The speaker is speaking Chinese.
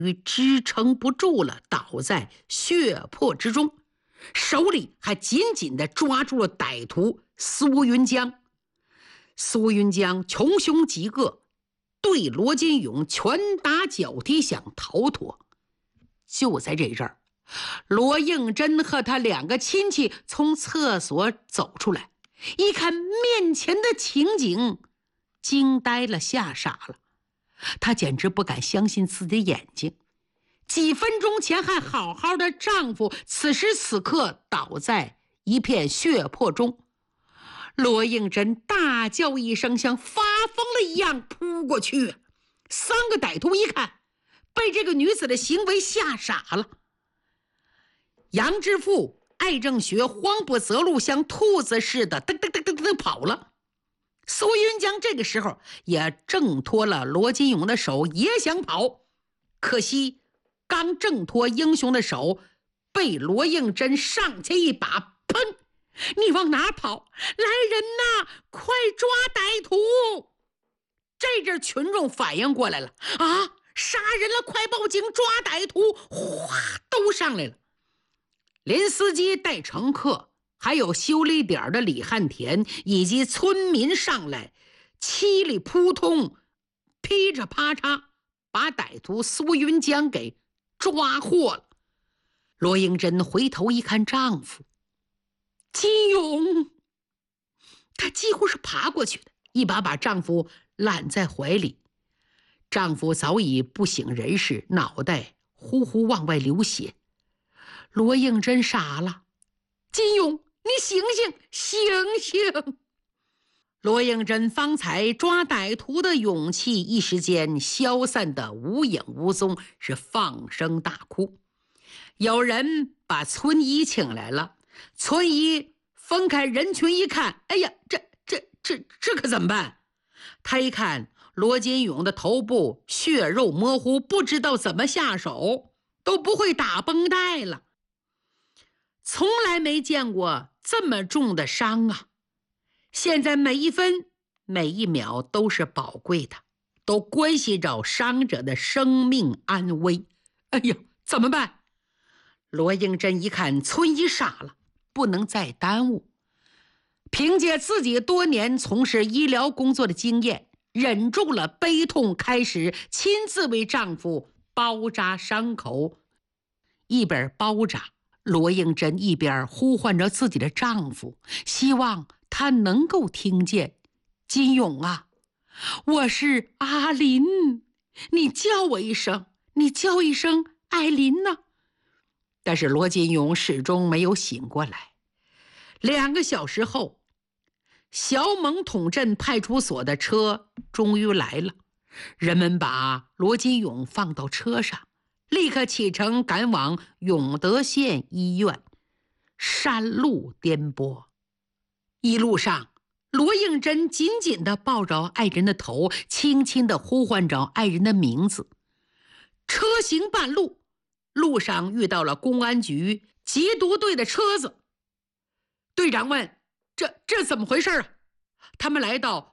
于支撑不住了，倒在血泊之中，手里还紧紧地抓住了歹徒苏云江。苏云江穷凶极恶，对罗金勇拳打脚踢，想逃脱。就在这阵儿，罗应真和他2个亲戚从厕所走出来，一看面前的情景，惊呆了，吓傻了。她简直不敢相信自己的眼睛，几分钟前还好好的丈夫，此时此刻倒在一片血泊中。罗应真大叫一声，像发疯了一样扑过去。3个歹徒一看，被这个女子的行为吓傻了。杨之富、艾正学慌不择路，像兔子似的噔噔噔噔噔跑了。苏云江这个时候也挣脱了罗金勇的手，也想跑，可惜刚挣脱英雄的手，被罗应真上前一把，砰！你往哪跑？来人呐！快抓歹徒！这阵群众反应过来了，啊，杀人了，快报警，抓歹徒！哗，都上来了。林司机带乘客，还有修理点的李汉田以及村民上来，稀里扑通，噼里啪嚓，把歹徒苏云江给抓获了。罗应真回头一看丈夫金勇，她几乎是爬过去的，一把把丈夫揽在怀里。丈夫早已不省人事，脑袋呼呼往外流血。罗应真傻了，金勇，你醒醒，醒醒！罗应真方才抓歹徒的勇气一时间消散得无影无踪，是放声大哭。有人把村医请来了，村医分开人群一看，哎呀，这可怎么办？他一看罗金勇的头部血肉模糊，不知道怎么下手，都不会打绷带了。从来没见过这么重的伤啊！现在每一分每一秒都是宝贵的，都关系着伤者的生命安危。哎呀，怎么办？罗应真一看村医傻了，不能再耽误。凭借自己多年从事医疗工作的经验，忍住了悲痛，开始亲自为丈夫包扎伤口。一边包扎，罗应真一边呼唤着自己的丈夫，希望他能够听见。金勇啊，我是阿林，你叫我一声，你叫一声艾琳呢？但是罗金勇始终没有醒过来。2个小时后，小蒙统镇派出所的车终于来了，人们把罗金勇放到车上，立刻启程赶往永德县医院。山路颠簸，一路上罗应真紧紧地抱着爱人的头，轻轻地呼唤着爱人的名字。车行半路，路上遇到了公安局缉毒队的车子。队长问：这怎么回事啊？他们来到